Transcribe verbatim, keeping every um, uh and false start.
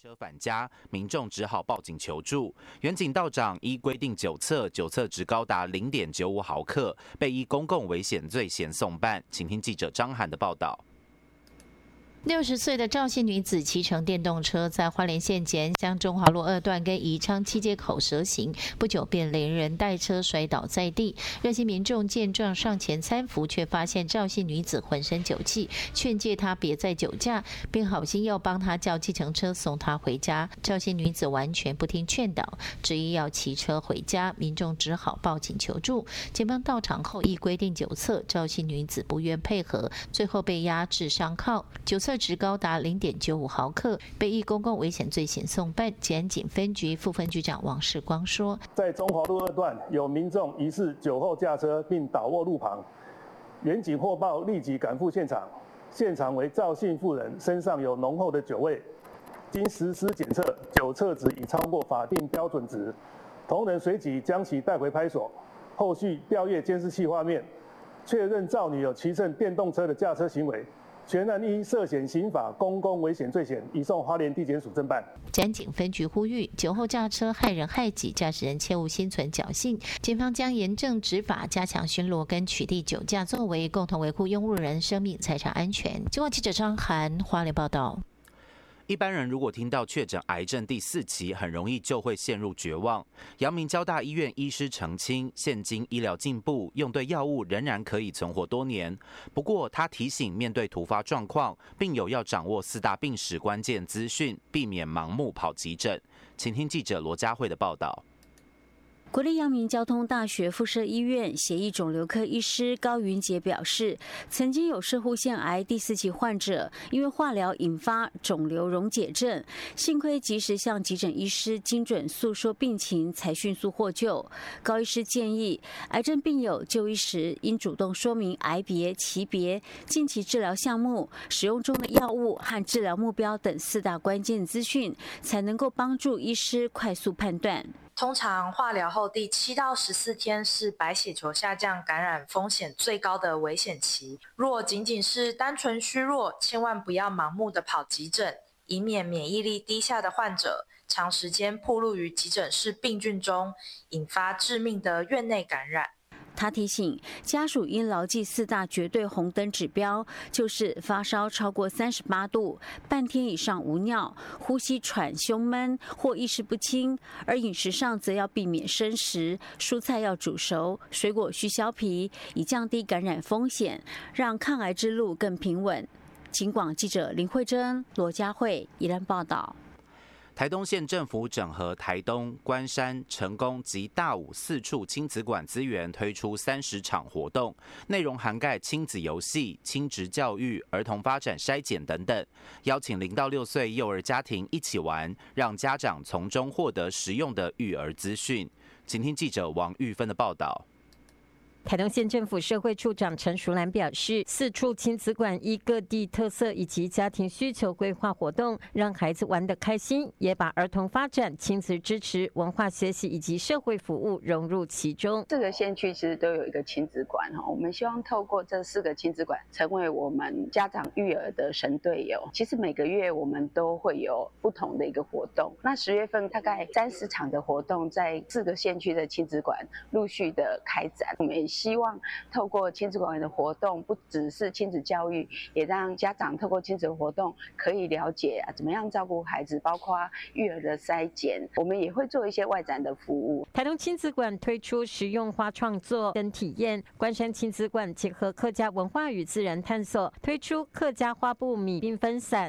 车返家，民众只好报警求助。远警道长依规定酒测，酒测值高达零点九五毫克，被依公共危险罪嫌送办。请听记者张涵的报道。 六十岁的赵姓女子骑乘电动车在花莲县前乡中华路二段跟宜昌七街口蛇行，不久便连人带车摔倒在地。热心民众见状上前搀扶，却发现赵姓女子浑身酒气，劝诫她别再酒驾，并好心要帮她叫计程车送她回家。赵姓女子完全不听劝导，执意要骑车回家，民众只好报警求助。警方到场后依规定酒测，赵姓女子不愿配合，最后被押至上铐。酒测值高达零点九五毫克，被依公共危险罪嫌送办。捷安警分局副分局长王世光说， 在中华路二段有民众疑似酒后驾车并倒卧路旁，远警获报立即赶赴现场，现场为赵姓妇人身上有浓厚的酒味，经实施检测，酒测值已超过法定标准值，同仁随即将其带回派出所，后续调阅监视器画面，确认赵女有骑乘电动车的驾车行为。全案因涉嫌刑法公共危险罪嫌，移送花莲地检署侦办。 捷安警分局呼吁，酒后驾车害人害己，驾驶人切勿心存侥幸。警方将严正执法，加强巡逻跟取缔酒驾作为，共同维护用路人生命财产安全。中国记者张涵花莲报道。 一般人如果听到确诊癌症第四期，很容易就会陷入绝望。阳明交大医院医师澄清，现今医疗进步，用对药物仍然可以存活多年。不过，他提醒，面对突发状况，病友要掌握四大病史关键资讯，避免盲目跑急诊。请听记者罗佳慧的报道。 国立阳明交通大学附设医院血液肿瘤科医师高云杰表示，曾经有射护腺癌第四期患者因为化疗引发肿瘤溶解症，幸亏及时向急诊医师精准诉说病情，才迅速获救。高医师建议，癌症病友就医时应主动说明癌别、期别、近期治疗项目、使用中的药物和治疗目标等四大关键资讯，才能够帮助医师快速判断。 通常化疗后第七到十四天是白血球下降、感染风险最高的危险期。若仅仅是单纯虚弱，千万不要盲目的跑急诊，以免免疫力低下的患者长时间暴露于急诊室病菌中，引发致命的院内感染。 他提醒家属应牢记四大绝对红灯指标，就是发烧超过三十八度、半天以上无尿、呼吸喘、胸闷或意识不清。而饮食上则要避免生食，蔬菜要煮熟，水果需削皮，以降低感染风险，让抗癌之路更平稳。警广记者林慧珍、罗佳慧宜兰报道。 台东县政府整合台东、关山、成功及大武四处亲子馆资源，推出三十场活动，内容涵盖亲子游戏、亲职教育、儿童发展筛检等等，邀请零到六岁幼儿家庭一起玩，让家长从中获得实用的育儿资讯。请听记者王玉芬的报道。 台东县政府社会处长陈淑兰表示，四处亲子馆依各地特色以及家庭需求规划活动，让孩子玩得开心，也把儿童发展、亲子支持、文化学习以及社会服务融入其中。 四个县区其实都有一个亲子馆，我们希望透过这四个亲子馆，成为我们家长育儿的神队友。其实每个月我们都会有不同的一个活动，那十月份大概三十场的活动，在四个县区的亲子馆陆续的开展。我们也希望透过亲子馆的活动，不只是亲子教育，也让家长透过亲子活动可以了解啊怎么样照顾孩子，包括育儿的筛检。我们也会做一些外展的服务。 台东亲子馆推出实用花创作跟体验，关山亲子馆结合客家文化与自然探索，推出客家花布米缤纷伞，